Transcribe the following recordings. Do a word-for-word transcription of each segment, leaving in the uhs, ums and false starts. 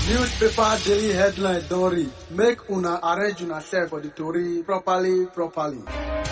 Newspaper daily headline don read. Make una arrange una self for the tori properly, properly.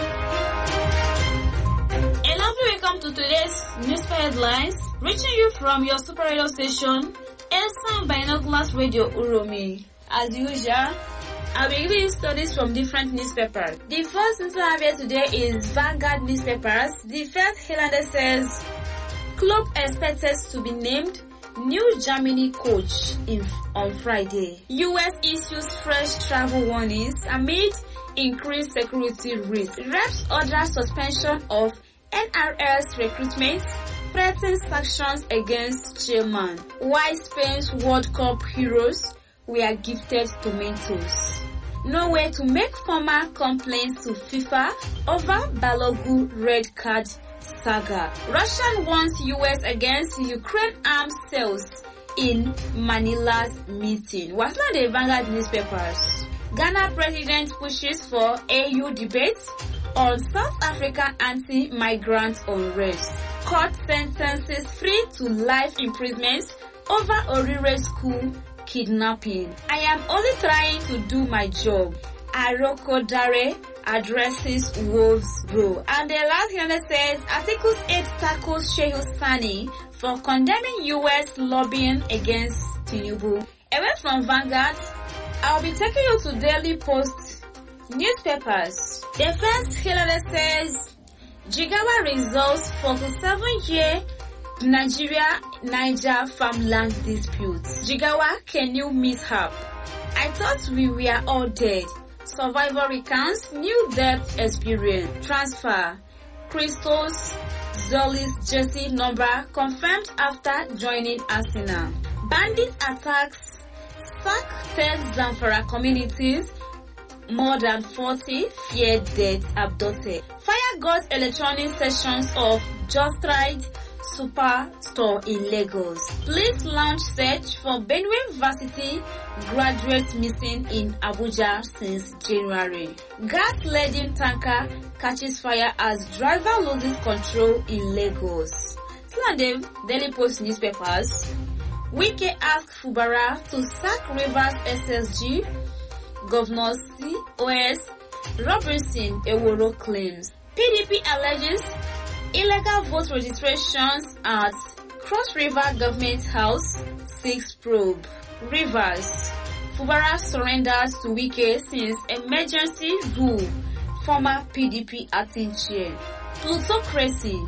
A lovely welcome to today's newspaper headlines, reaching you from your super radio station, Elsan Binoculars Radio Uromi. As usual, I will give you studies from different newspapers. The first newspaper I have here today is Vanguard newspapers. The first headline says, club expected to be named new Germany coach in, on Friday. U S issues fresh travel warnings amid increased security risk. Reps order suspension of N R L's recruitment, threatens sanctions against chairman. Why Spain's World Cup heroes were gifted tomatoes. No way to make formal complaints to FIFA over Balogun red card saga. Russia warns U S against Ukraine arms sales in Manila's meeting. What's not the Vanguard newspapers? Ghana president pushes for A U debates on South Africa anti-migrant unrest. Court sentences three to life imprisonment over Orire school kidnapping. I am only trying to do my job. Aroko Dare addresses Wolves Bro. And the last one says, Articles eight tackles Shehu Sani for condemning U S lobbying against Tinubu. Away from Vanguard, I'll be taking you to Daily Post newspapers. The first headline says, Jigawa resolves forty-seven year Nigeria-Niger farmland dispute. Jigawa canoe mishap. I thought we were all dead. Survivor recounts new death experience. Transfer. Christos Zoli's jersey number confirmed after joining Arsenal. Bandit attacks sack ten Zamfara communities. More than forty feared dead abducted. Fire got electronic sessions of Just Right Superstore in Lagos. Police launch search for Benue Varsity graduates missing in Abuja since January. Gas-laden tanker catches fire as driver loses control in Lagos. Still on the Daily Post newspapers, Wike asked Fubara to sack Rivers S S G. Governor C O S Robinson Eworo claims. P D P alleges illegal vote registrations at Cross River Government House, six probe. Rivers. Fubara surrenders to Wike since emergency rule. Former P D P acting chair. Plutocracy.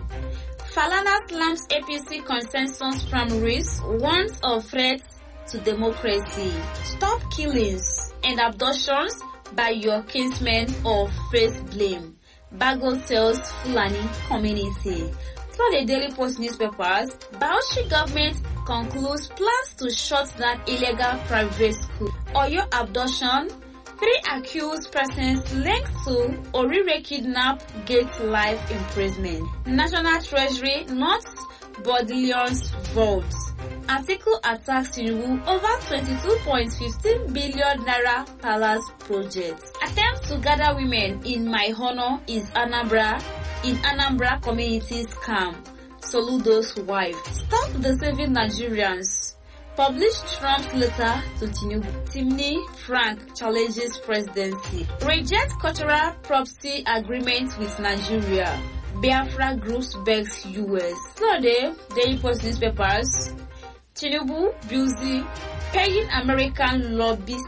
Falana slams A P C consensus primaries, warns of threats to democracy. Stop killings and abductions by your kinsmen or face blame. Bago tells Fulani community. Through the Daily Post newspapers, Bauchi government concludes plans to shut down illegal private school. Oyo abduction, three accused persons linked to Orire kidnap get life imprisonment. National Treasury not Bodillion's votes. Article attacks Tinubu over twenty-two point one five billion naira palace project. Attempt to gather women in my honor is Anambra in Anambra community scam. Soludo's wife. Stop deceiving Nigerians. Published Trump's letter to Tinubu. Timni Frank challenges presidency. Reject cultural property agreement with Nigeria. Biafra groups begs U S. So the Daily Post newspapers. Tinubu busy paying American lobbyist,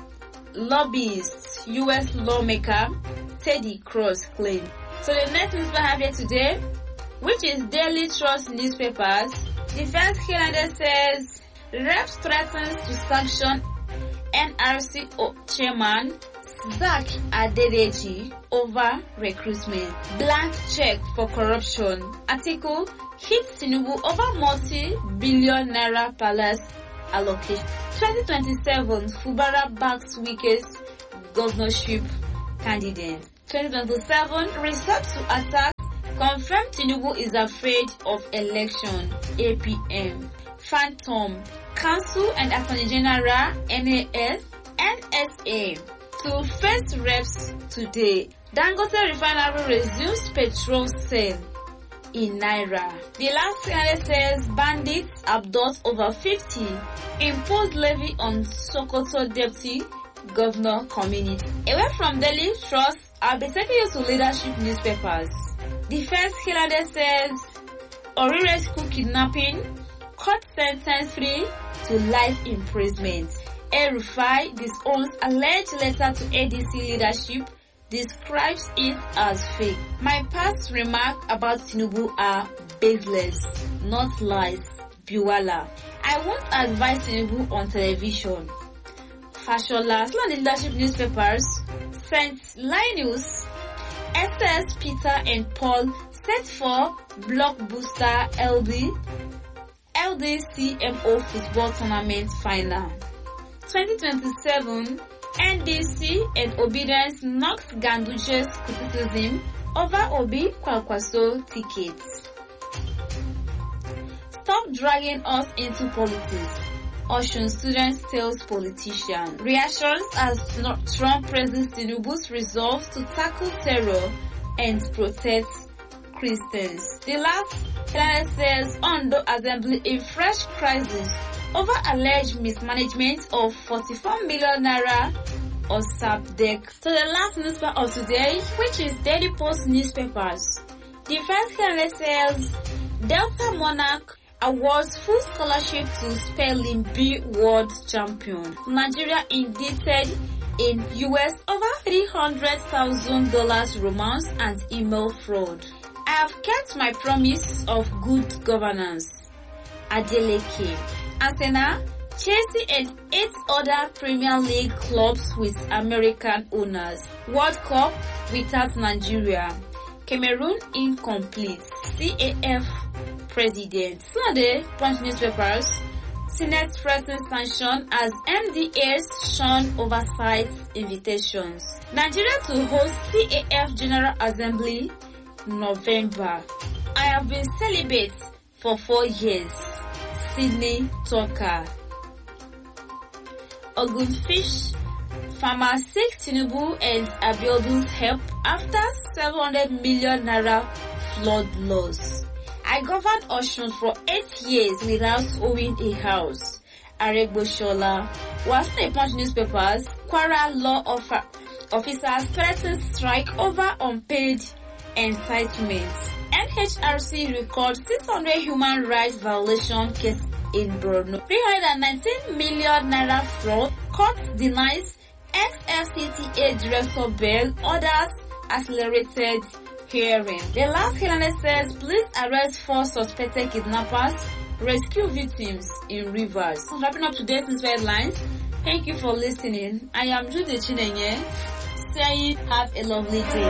lobbyist U S lawmaker Teddy Cross claim. So the next newspaper I have here today, which is Daily Trust newspapers. The first headline says, Reps threatens to sanction N R C chairman Zach Adedeji over recruitment. Blank check for corruption. Article hits Tinubu over multi-billion naira palace allocation. twenty twenty-seven, Fubara backs Wike's governorship candidate. twenty twenty-seven, research to attack. Confirmed Tinubu is afraid of election. A P M. Phantom. Council and Attorney General N A S, N S A to face reps today. Dangote refinery resumes petrol sale. in naira. The last analyst says bandits abduct over fifty, impose levy on Sokoto deputy governor community. Away from Delhi, trust, I'll be taking you to leadership newspapers. The first headline says Orire school kidnapping, court sentence free to life imprisonment. El-Rufai disowns alleged letter to A D C leadership, describes it as fake. My past remarks about Tinubu are baseless, not lies. Biwala. I won't advise Tinubu on television. Fashola, still on the leadership newspapers. Saint Linus, S S Peter and Paul set for blockbuster L D L D C M O football tournament final. twenty twenty-seven, N D C and Obedience knocks Ganduje's criticism over Obi Kwakwaso tickets. Stop dragging us into politics. Ocean students tells politician. Reactions as Trump praises Tinubu's resolve to tackle terror and protect Christians. The last headline says Ondo Assembly in fresh crisis over alleged mismanagement of forty-four million naira or SAPDEC. So the last newspaper of today, which is Daily Post newspapers. The first headline says Delta Monarch awards full scholarship to Spelling Bee World Champion. Nigeria indicted in U S over three hundred thousand dollars romance and email fraud. I have kept my promise of good governance. Adeleke. Arsenal, Chelsea and eight other Premier League clubs with American owners. World Cup without Nigeria. Cameroon incomplete. C A F President. Sunday, Punch newspapers. Senate President sanction as M D As shun oversight invitations. Nigeria to host C A F General Assembly November. I have been celibate for four years. Sydney Talker. Ogunfish farmer seeks Tinubu and Abiodun's help after seven hundred million naira flood loss. I governed Osun for eight years without owning a house. Aregbesola. Was in a Punch newspapers, Kwara law offer, officers threaten strike over unpaid entitlements. N H R C records six hundred human rights violation case in Borno. three hundred nineteen million naira fraud. Court denies ex F C T A director bail. Orders accelerated hearing. The last headline says police arrest four suspected kidnappers, rescue victims in rivers. So wrapping up today's news headlines. Thank you for listening. I am Judy Chinenye saying have a lovely day.